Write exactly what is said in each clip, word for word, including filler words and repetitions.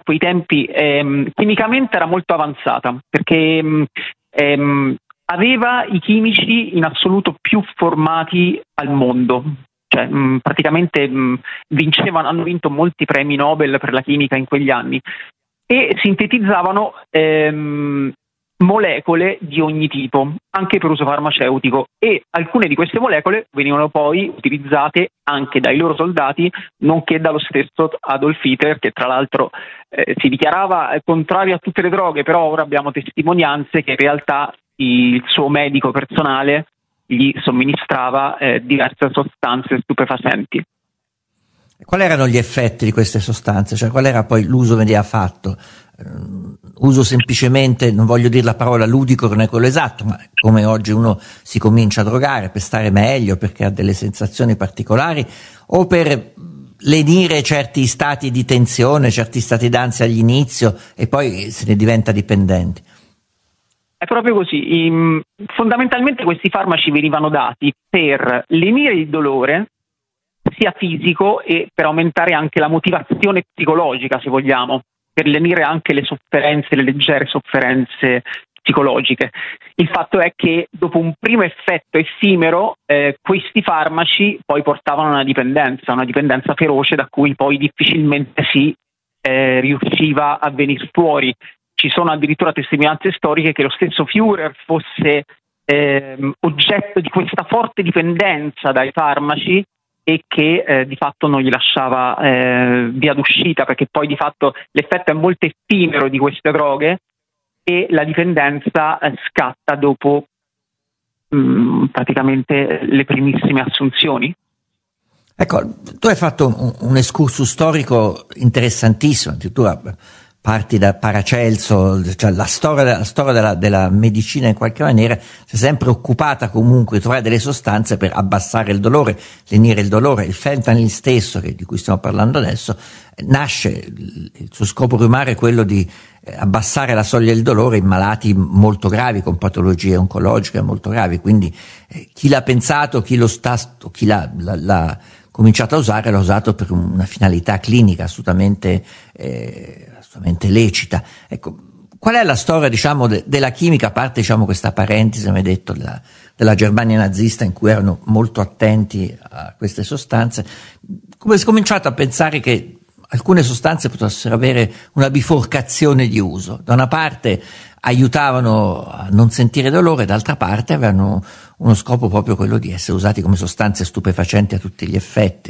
quei tempi ehm, chimicamente era molto avanzata, perché ehm, aveva i chimici in assoluto più formati al mondo. Cioè, mh, praticamente mh, vincevano, hanno vinto molti premi Nobel per la chimica in quegli anni e sintetizzavano ehm, molecole di ogni tipo, anche per uso farmaceutico, e alcune di queste molecole venivano poi utilizzate anche dai loro soldati, nonché dallo stesso Adolf Hitler, che tra l'altro eh, si dichiarava contrario a tutte le droghe, però ora abbiamo testimonianze che in realtà il suo medico personale gli somministrava eh, diverse sostanze stupefacenti. Quali erano gli effetti di queste sostanze? Cioè, qual era poi l'uso che veniva fatto? Uh, uso semplicemente, non voglio dire la parola ludico, non è quello esatto, ma come oggi uno si comincia a drogare per stare meglio, perché ha delle sensazioni particolari, o per lenire certi stati di tensione, certi stati d'ansia all'inizio e poi se ne diventa dipendenti? È proprio così. I, fondamentalmente questi farmaci venivano dati per lenire il dolore, sia fisico, e per aumentare anche la motivazione psicologica, se vogliamo, per lenire anche le sofferenze, le leggere sofferenze psicologiche. Il fatto è che dopo un primo effetto effimero, eh, questi farmaci poi portavano a una dipendenza, una dipendenza feroce da cui poi difficilmente si eh, riusciva a venire fuori. Ci sono addirittura testimonianze storiche che lo stesso Führer fosse eh, oggetto di questa forte dipendenza dai farmaci e che eh, di fatto non gli lasciava eh, via d'uscita, perché poi di fatto l'effetto è molto effimero di queste droghe e la dipendenza eh, scatta dopo mh, praticamente le primissime assunzioni. Ecco, tu hai fatto un, un excursus storico interessantissimo, addirittura parti da Paracelso, cioè la storia, la storia della, della medicina in qualche maniera si è sempre occupata comunque di trovare delle sostanze per abbassare il dolore, lenire il dolore. Il fentanyl stesso, che, di cui stiamo parlando adesso, nasce, il suo scopo primario è quello di abbassare la soglia del dolore in malati molto gravi, con patologie oncologiche molto gravi, quindi eh, chi l'ha pensato, chi lo sta, chi l'ha, l'ha, l'ha cominciato a usare, l'ha usato per una finalità clinica assolutamente eh, assolutamente lecita. Ecco, qual è la storia, diciamo, de- della chimica, a parte, diciamo, questa parentesi, come hai detto, della, della Germania nazista, in cui erano molto attenti a queste sostanze? Come si è cominciato a pensare che alcune sostanze potessero avere una biforcazione di uso? Da una parte aiutavano a non sentire dolore, d'altra parte avevano uno scopo proprio quello di essere usati come sostanze stupefacenti a tutti gli effetti.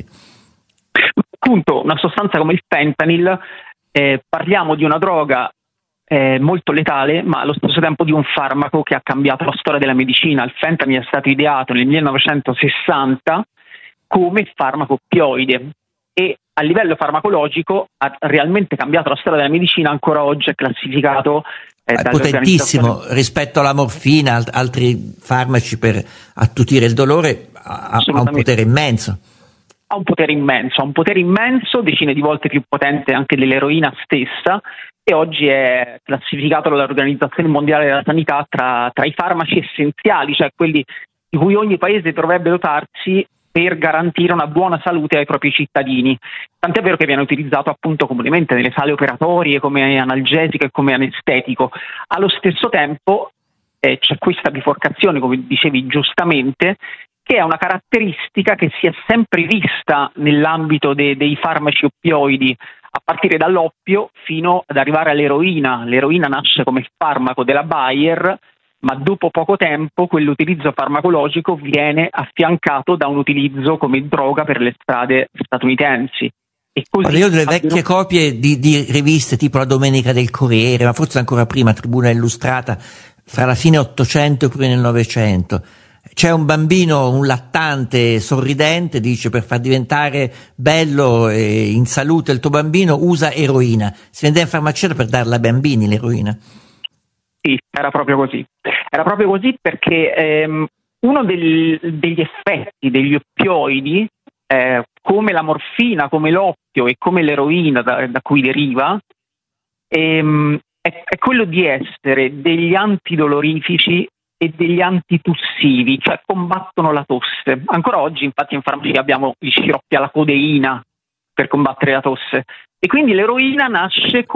Appunto, una sostanza come il fentanyl, eh, parliamo di una droga eh, molto letale, ma allo stesso tempo di un farmaco che ha cambiato la storia della medicina. Il fentanyl è stato ideato nel millenovecentosessanta come farmaco oppioide e a livello farmacologico ha realmente cambiato la storia della medicina. Ancora oggi è classificato eh, è potentissimo rispetto alla morfina, alt- altri farmaci per attutire il dolore, ha, ha un potere immenso. Ha un potere immenso, ha un potere immenso, decine di volte più potente anche dell'eroina stessa, e oggi è classificato dall'Organizzazione Mondiale della Sanità tra, tra i farmaci essenziali, cioè quelli di cui ogni paese dovrebbe dotarsi per garantire una buona salute ai propri cittadini. Tant'è vero che viene utilizzato appunto comunemente nelle sale operatorie come analgesico e come anestetico. Allo stesso tempo eh, c'è questa biforcazione, come dicevi giustamente, che è una caratteristica che si è sempre vista nell'ambito de- dei farmaci oppioidi, a partire dall'oppio fino ad arrivare all'eroina. L'eroina nasce come farmaco della Bayer, ma dopo poco tempo quell'utilizzo farmacologico viene affiancato da un utilizzo come droga per le strade statunitensi. E così Guarda, io ho delle vecchie copie di, di riviste tipo La Domenica del Corriere, ma forse ancora prima Tribuna Illustrata, fra la fine Ottocento e prima del Novecento. C'è un bambino, un lattante sorridente, dice: per far diventare bello e in salute il tuo bambino usa eroina. Si vende in farmacia per darla ai bambini l'eroina. Sì, era proprio così. Era proprio così perché ehm, uno del, degli effetti degli oppioidi, eh, come la morfina, come l'oppio e come l'eroina da, da cui deriva, ehm, è, è quello di essere degli antidolorifici e degli antitussivi, cioè combattono la tosse. Ancora oggi infatti in farmacia abbiamo gli sciroppi alla codeina per combattere la tosse, e quindi l'eroina nasce